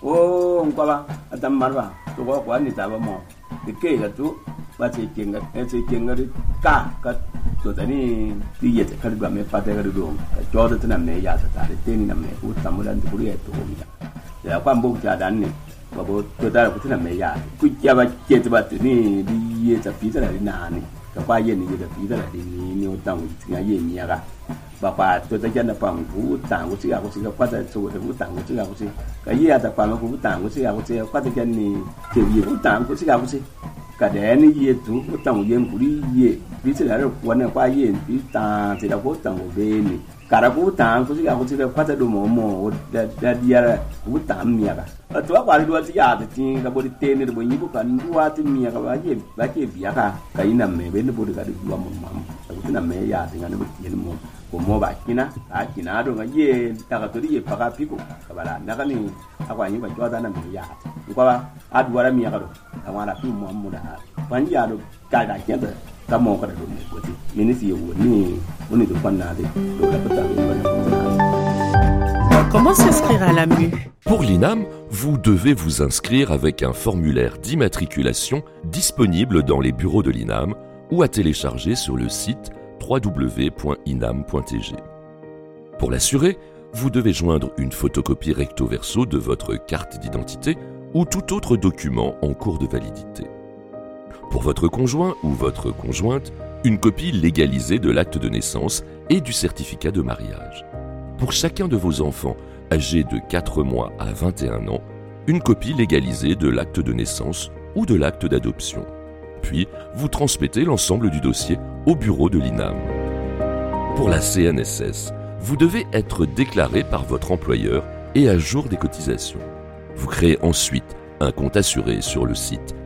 o ngwa atam marwa to ko ni ta ba mo de ke ga tu ba ce kenga ka to tani ti ye ta karba me fa ta ga do ka jodo tana me ya ta ta te ni na me ku tamulan ku ri to mi ya kwa mbo ta dan ni ba bo to ta ku tana me ya ku ya ba ke ta ba ni di ye ta pi ta ni na ni ka kwa ye ni da pi ta ni o tang ti ga ye mi ya ga ba pa to ta jana pa ku tang ku ti ga ku ti ga kwa ta so ku tang ku ti ga ku ti ka ye ta pa ma ku tang ku ti ga ku ti kwa ta jan ni ke ye ku tang ku ti ga ku ti cả đẻ nó ye tu có tầng ye của đi ye ví dụ là quan này qua ye ví ta thì là có tầng của bên này cả là có tầng có chỉ là phát ra đồ mồ đã đi ra có tầng mía cả ở chỗ qua đi đua chỉ là thì cái body tên này body nhiều cái đua thì mía cái bao nhiêu bia cái nằm mẹ bên nó body cái đua mồm cái nằm mẹ ya thì nó bị tiền mồm của mua bạc kina kina đồ cái ye ta cái tôi đi phát cái pico cái bà là cái này aku như vậy cho ta nằm mẹ ya qua đua ra mía cái đồ àwọn àfi mọ múra wọn yà ló káàdà kẹtẹ ká mọ ọkọ rẹ ló mọ ìkọtí mínísì yòówù ní onídùú kan náà dé ló lápẹtà ló ń bá. Comment s'inscrire à l'AMU? Pour l'INAM, vous devez vous inscrire avec un formulaire d'immatriculation disponible dans les bureaux de l'INAM ou à télécharger sur le site www.inam.tg. Pour l'assurer, vous devez joindre une photocopie recto verso de votre carte d'identité ou tout autre document en cours de validité. Pour votre conjoint ou votre conjointe, une copie légalisée de l'acte de naissance et du certificat de mariage. Pour chacun de vos enfants âgés de 4 mois à 21 ans, une copie légalisée de l'acte de naissance ou de l'acte d'adoption. Puis, vous transmettez l'ensemble du dossier au bureau de l'INAM. Pour la CNSS, vous devez être déclaré par votre employeur et à jour des cotisations. Vous créez ensuite un compte assuré sur le site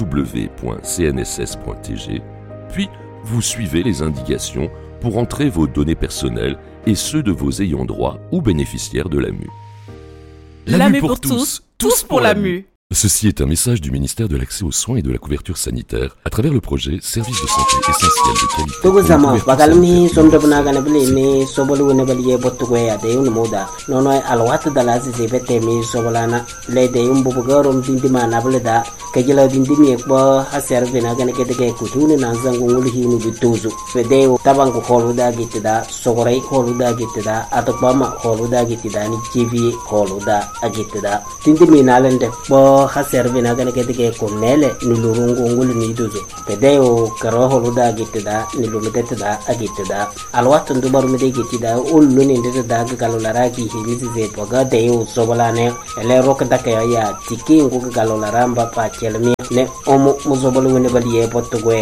www.cnss.tg, puis vous suivez les indications pour entrer vos données personnelles et ceux de vos ayants droit ou bénéficiaires de l'AMU. L'AMU pour tous, tous pour l'AMU. Ceci est un message du ministère de l'Accès aux soins et de la couverture sanitaire à travers le projet Service de santé essentiel de qualité. Tugusama bagalmi somdobna ganabli ni sobolu nebali botuwe ade un moda nono alwat dalasi zebete mi sobolana lede umbugorom dindima nableda kejela dindimi ekbo haser bena ganake dege kutuni nanzangu ngulhinu bituzu fedeo tabangu holuda gitida sogorai holuda gitida atokbama holuda gitida ni jivi holuda agitida dindimi nalende bo haser bena ganake dege konele nulurungu ngulu ni duzu fedeo karo holuda gitida nilumidetida agitida alwat ndubaru mide gitida uluni ndeda galolaraki hilizi zeboga deo sobolane ele rokda kaya ya tiki ngu galolaramba pa chelmi ne omu muzobolu ne baliye potugwe